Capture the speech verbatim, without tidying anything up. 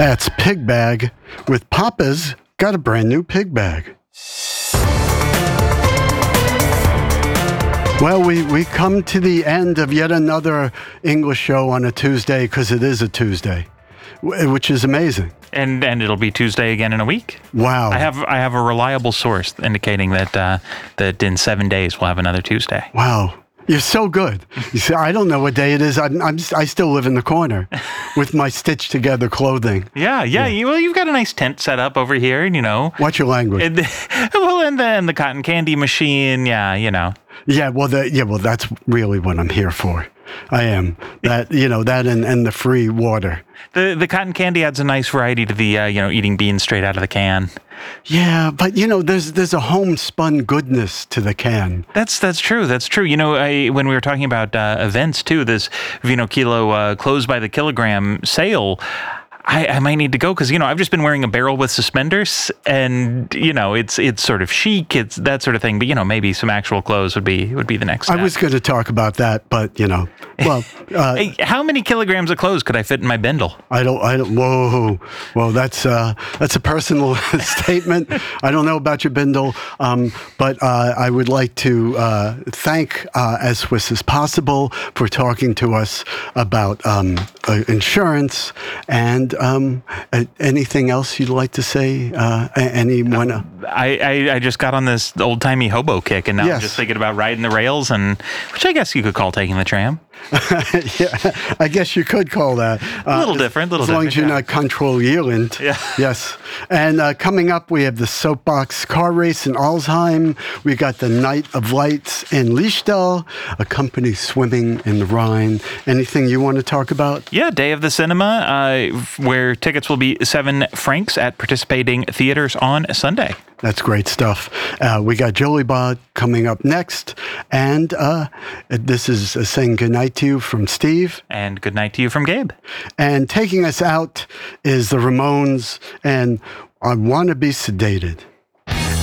That's Pig Bag with Papa's Got a Brand New Pig Bag. Well, we, we come to the end of yet another English show on a Tuesday, because it is a Tuesday, which is amazing. And and it'll be Tuesday again in a week. Wow. I have I have a reliable source indicating that uh, that in seven days we'll have another Tuesday. Wow. You're so good. You see, I don't know what day it is. I'm, I'm I still live in the corner with my stitched together clothing. Yeah, yeah. yeah. You, well, you've got a nice tent set up over here, and you know. Watch your language. And, well, and the, and the cotton candy machine. Yeah, you know. Yeah, well, the, yeah, well, that's really what I'm here for. I am that, you know, that and, and the free water. The the cotton candy adds a nice variety to the uh, you know, eating beans straight out of the can. Yeah, but you know, there's there's a homespun goodness to the can. That's that's true. That's true. You know, I, when we were talking about uh, events too, this Vino Kilo uh, closed by the kilogram sale. I, I might need to go because, you know, I've just been wearing a barrel with suspenders and, you know, it's it's sort of chic, it's that sort of thing. But, you know, maybe some actual clothes would be would be the next step. I was going to talk about that, but, you know, well. Uh, hey, how many kilograms of clothes could I fit in my bindle? I don't, I don't, whoa, whoa, that's, uh, that's a personal statement. I don't know about your bindle, um, but uh, I would like to uh, thank uh, As Swiss as Possible for talking to us about um, uh, insurance and Um, uh, anything else you'd like to say? Uh, anyone? Uh, I, I, I just got on this old timey hobo kick, and now yes. I'm just thinking about riding the rails, and which I guess you could call taking the tram. Yeah, I guess you could call that uh, a little different. Little as long different, as you're yeah. not control-ierland. Yeah. Yes. And uh, coming up, we have the Soapbox Car Race in Alzheim. We got the Night of Lights in Liestal, a company swimming in the Rhine. Anything you want to talk about? Yeah, Day of the Cinema, uh, where tickets will be seven francs at participating theaters on Sunday. That's great stuff. Uh, we got Jolie Bod coming up next. And uh, this is uh, saying goodnight to you from Steve. And good night to you from Gabe. And taking us out is the Ramones and I Want to Be Sedated.